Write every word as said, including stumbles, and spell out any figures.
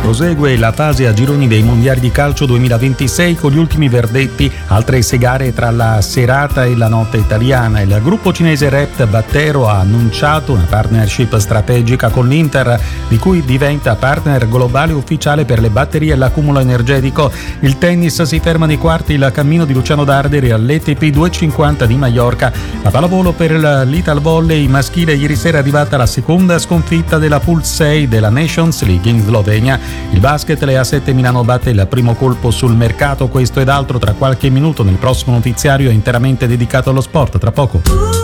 Prosegue la fase a gironi dei mondiali di calcio duemilaventisei con gli ultimi verdetti, altre sei gare tra la serata e la notte italiana. Il gruppo cinese Rept Battero ha annunciato una partnership strategica con l'Inter, di cui diventa partner globale ufficiale per le batterie e l'accumulo energetico. Il tennis si ferma nei quarti il cammino di Luciano Darderi all'E T P duecentocinquanta di Maiorca. La pallavolo per l'Ital Volley maschile, ieri sera è arrivata la seconda sconfitta della Pool sei della Nations League in Slovenia. Il basket, le A sette Milano batte il primo colpo sul mercato. Questo ed altro tra qualche minuto nel prossimo notiziario interamente dedicato allo sport. Tra poco.